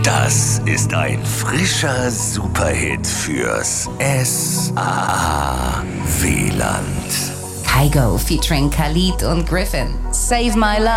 Das ist ein frischer Superhit fürs SAA-WLAND. Kygo featuring Khalid und Griffin. Save My Love.